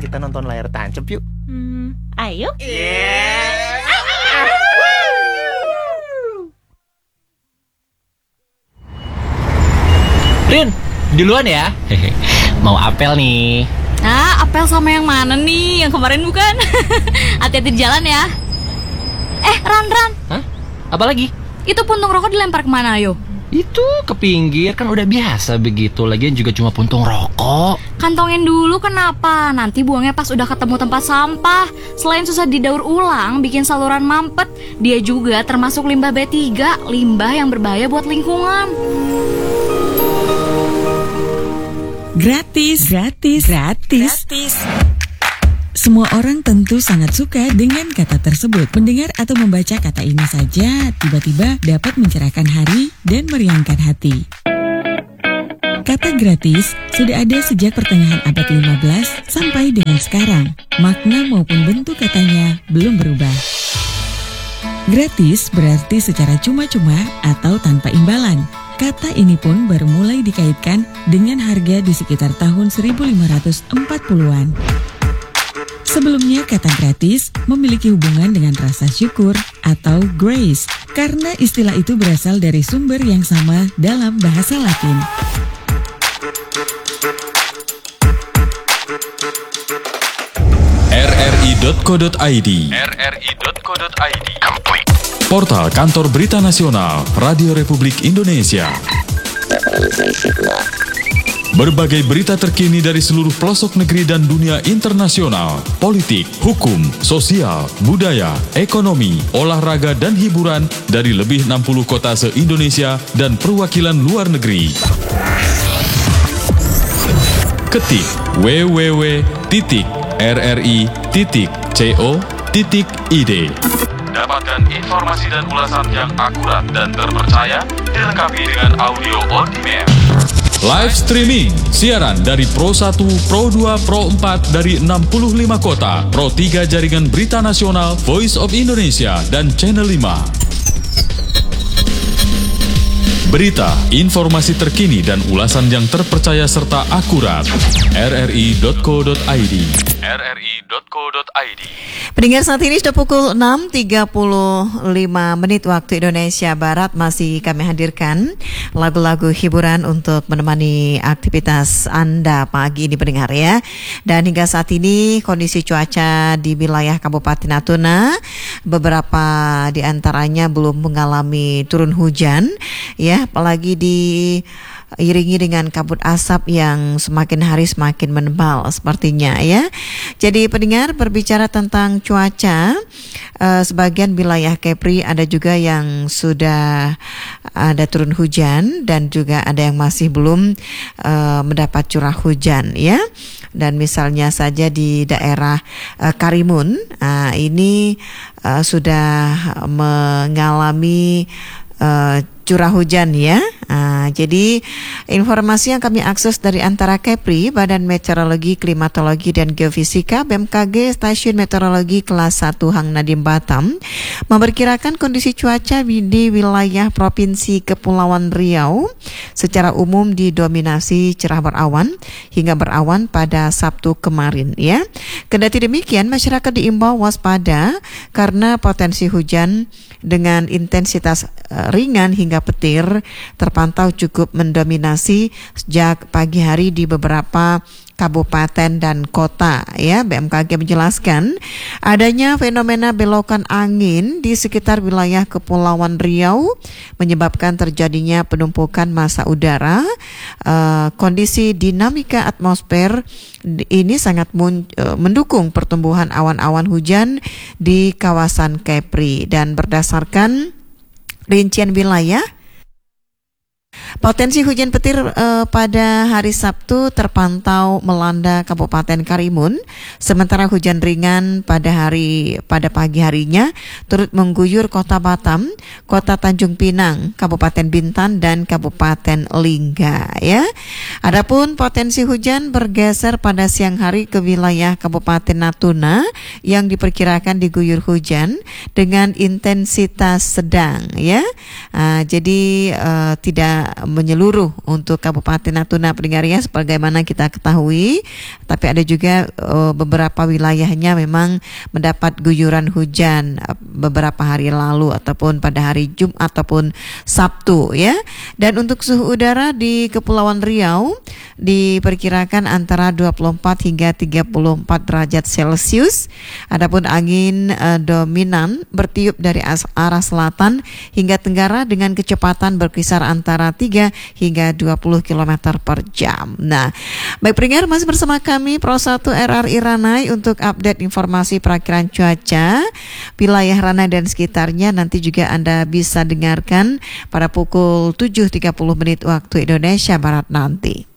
kita nonton layar tancap yuk. Ayo. Rin, duluan ya. Mau apel nih. Apel sama yang mana nih? Yang kemarin bukan? Hati-hati di jalan ya. Ran. Hah? Apa lagi? Itu puntung rokok dilempar kemana, ayo? Itu ke pinggir, kan udah biasa begitu. Lagian juga cuma puntung rokok. Kantongin dulu, kenapa? Nanti buangnya pas udah ketemu tempat sampah. Selain susah didaur ulang, bikin saluran mampet, dia juga termasuk limbah B3, limbah yang berbahaya buat lingkungan. Gratis. Semua orang tentu sangat suka dengan kata tersebut. Mendengar atau membaca kata ini saja tiba-tiba dapat mencerahkan hari dan meriangkan hati. Kata gratis sudah ada sejak pertengahan abad 15 sampai dengan sekarang. Makna maupun bentuk katanya belum berubah. Gratis berarti secara cuma-cuma atau tanpa imbalan. Kata ini pun baru mulai dikaitkan dengan harga di sekitar tahun 1540-an. Sebelumnya kata gratis memiliki hubungan dengan rasa syukur atau grace karena istilah itu berasal dari sumber yang sama dalam bahasa Latin. rri.co.id Portal Kantor Berita Nasional Radio Republik Indonesia. Berbagai berita terkini dari seluruh pelosok negeri dan dunia internasional, politik, hukum, sosial, budaya, ekonomi, olahraga, dan hiburan dari lebih 60 kota se-Indonesia dan perwakilan luar negeri. Ketik www.rri.co.id. Dapatkan informasi dan ulasan yang akurat dan terpercaya, dilengkapi dengan audio on demand. Live streaming, siaran dari Pro 1, Pro 2, Pro 4 dari 65 kota, Pro 3 Jaringan Berita Nasional, Voice of Indonesia, dan Channel 5. Berita, informasi terkini dan ulasan yang terpercaya serta akurat. rri.co.id. Pendengar, saat ini sudah pukul 6.35 waktu Indonesia Barat. Masih kami hadirkan lagu-lagu hiburan untuk menemani aktivitas Anda pagi ini, pendengar ya. Dan hingga saat ini kondisi cuaca di wilayah Kabupaten Natuna, beberapa di antaranya belum mengalami turun hujan ya, apalagi diiringi dengan kabut asap yang semakin hari semakin menebal sepertinya ya. Jadi pendengar, berbicara tentang cuaca, sebagian wilayah Kepri ada juga yang sudah ada turun hujan dan juga ada yang masih belum mendapat curah hujan ya. Dan misalnya saja di daerah Karimun, ini sudah mengalami curah hujan ya. Jadi informasi yang kami akses dari antara Kepri, Badan Meteorologi, Klimatologi dan Geofisika BMKG Stasiun Meteorologi Kelas 1 Hang Nadim Batam memperkirakan kondisi cuaca di wilayah Provinsi Kepulauan Riau secara umum didominasi cerah berawan hingga berawan pada Sabtu kemarin ya. Kendati demikian, masyarakat diimbau waspada karena potensi hujan dengan intensitas ringan hingga petir terpantau cukup mendominasi sejak pagi hari di beberapa kabupaten dan kota ya. BMKG menjelaskan adanya fenomena belokan angin di sekitar wilayah Kepulauan Riau menyebabkan terjadinya penumpukan massa udara. Kondisi dinamika atmosfer ini sangat mendukung pertumbuhan awan-awan hujan di kawasan Kepri. Dan berdasarkan rincian wilayah, potensi hujan petir pada hari Sabtu terpantau melanda Kabupaten Karimun, sementara hujan ringan pada pagi harinya turut mengguyur Kota Batam, Kota Tanjung Pinang, Kabupaten Bintan dan Kabupaten Lingga ya. Adapun potensi hujan bergeser pada siang hari ke wilayah Kabupaten Natuna yang diperkirakan diguyur hujan dengan intensitas sedang ya. Jadi tidak menyeluruh untuk Kabupaten Natuna pendengar ya, sebagaimana kita ketahui. Tapi ada juga beberapa wilayahnya memang mendapat guyuran hujan beberapa hari lalu ataupun pada hari Jumat ataupun Sabtu ya. Dan untuk suhu udara di Kepulauan Riau diperkirakan antara 24 hingga 34 derajat Celcius. Adapun angin dominan bertiup dari arah selatan hingga tenggara dengan kecepatan berkisar antara 3 hingga 20 km per jam. Nah, baik pendengar, masih bersama kami Pro 1 RRI Ranai untuk update informasi perakiran cuaca wilayah Ranai dan sekitarnya. Nanti juga Anda bisa dengarkan pada pukul 7.30 waktu Indonesia Barat nanti.